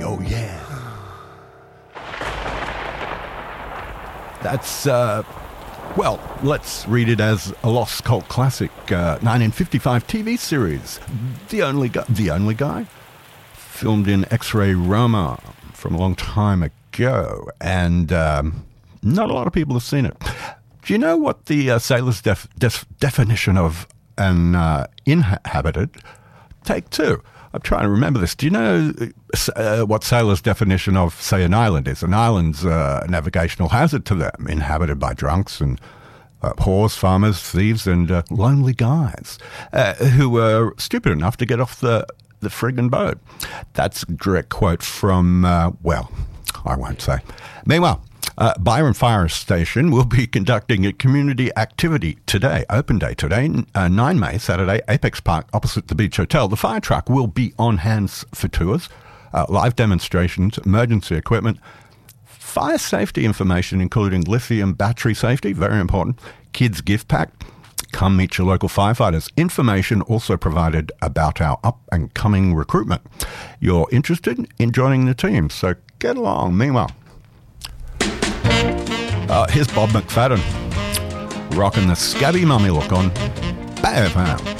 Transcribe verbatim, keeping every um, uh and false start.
Oh, yeah. That's, uh, well, let's read it as a lost cult classic, uh, nineteen fifty-five T V series. The Only Guy, The Only Guy, filmed in X-Ray Roma from a long time ago, and um, not a lot of people have seen it. Do you know what the uh, sailor's def- def- definition of an uh, inhabited? Take two. I'm trying to remember this. Do you know uh, what sailors' definition of, say, an island is? An island's uh, a navigational hazard to them, inhabited by drunks and uh, whores, farmers, thieves, and uh, lonely guys uh, who were stupid enough to get off the, the friggin' boat. That's a direct quote from, uh, well, I won't say. Meanwhile, Uh, Byron Fire Station will be conducting a community activity today, open day today, uh, nine May, Saturday, Apex Park, opposite the Beach Hotel. The fire truck will be on hands for tours, uh, live demonstrations, emergency equipment, fire safety information, including lithium battery safety, very important, kids gift pack. Come meet your local firefighters. Information also provided about our up-and-coming recruitment. You're interested in joining the team, so get along. Meanwhile, Uh, here's Bob McFadden, rocking the Scabby Mummy look on B A M.